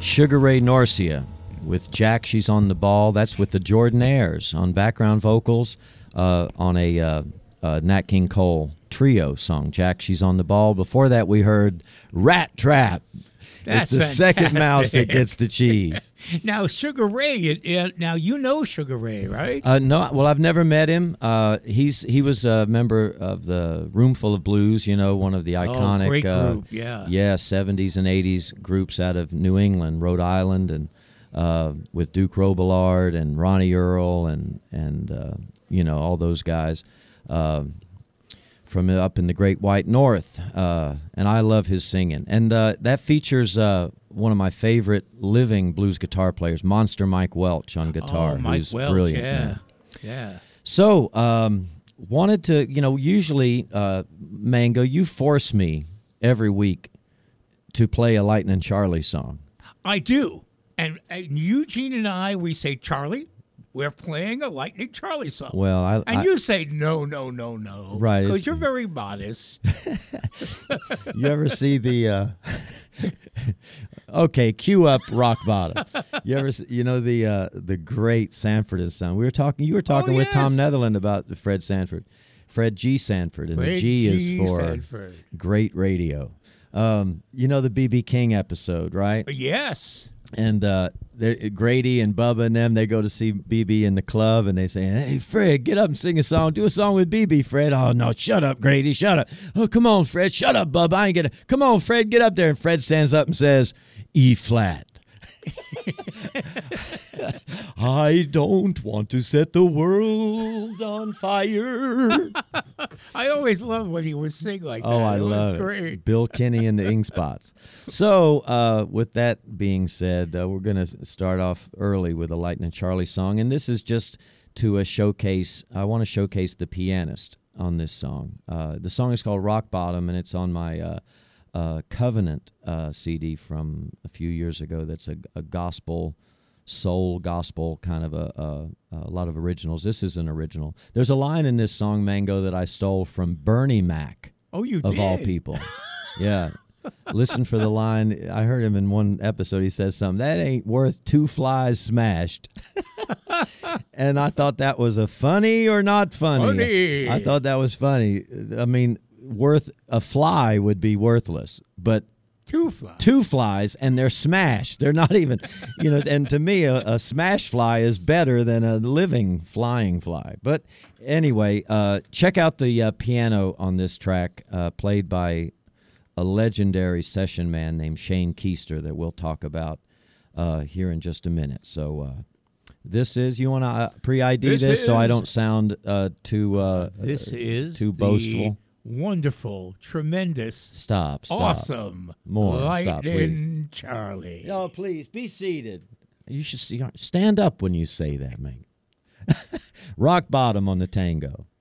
Sugar Ray Norcia with Jack, She's on the Ball. That's with the Jordanaires on background vocals on a Nat King Cole trio song, Jack, She's on the Ball. Before that, we heard Rat Trap. That's it's the second mouse that gets the cheese. Now, Sugar Ray, now you know Sugar Ray, right? No, well, I've never met him. He was a member of the Roomful of Blues, one of the iconic great group, yeah. 70s and 80s groups out of New England, Rhode Island, and with Duke Robillard and Ronnie Earl and all those guys. From up in the Great White North, and I love his singing. And that features one of my favorite living blues guitar players, Monster Mike Welch on guitar. Oh, Mike who's Welch, brilliant, yeah. man. Yeah. So, wanted to, usually, Mango, you force me every week to play a Lightnin' Charlie song. I do. And Eugene and I, we say, Charlie, we're playing a Lightning Charlie song. Well, you say, no. Right. Because you're very modest. You ever see the... okay, cue up Rock Bottom. You ever the great Sanford and Son? You were talking with Tom Netherland about Fred Sanford. Fred G. Sanford, and the G is for Sanford. Great radio. The B.B. King episode, right? Yes. And Grady and Bubba and them, they go to see BB in the club, and they say, "Hey, Fred, get up and sing a song. Do a song with BB, Fred." "Oh, no, shut up, Grady, shut up." "Oh, come on, Fred, shut up, Bubba. I ain't gonna." "Come on, Fred, get up there." And Fred stands up and says, "E flat." "I don't want to set the world on fire." I always loved when he would sing like that. Oh, I love it. Great. Bill Kinney and the Ink Spots. So, with that being said, we're going to start off early with a Lightnin' Charlie song, and this is just to showcase. I want to showcase the pianist on this song. The song is called Rock Bottom, and it's on my Covenant CD from a few years ago. That's a gospel, soul gospel kind of a lot of originals. This is an original. There's a line in this song, Mango, that I stole from Bernie Mac. Oh, you of did? all people. Yeah. Listen for the line. I heard him in one episode. He says something, "That ain't worth 2 flies smashed." And I thought that was a funny or not funny. Funny. I thought that was funny. I mean, worth a fly would be worthless, but 2 flies. 2 flies, and they're smashed. They're not even, and to me, a smashed fly is better than a living flying fly. But anyway, check out the piano on this track, played by a legendary session man named Shane Keister that we'll talk about here in just a minute. So this is, you want to pre-ID this so I don't sound too boastful? Wonderful, tremendous, Stop. awesome, More. Lightnin' Charlie. No, please, be seated. You should stand up when you say that, man. Rock Bottom on the tango.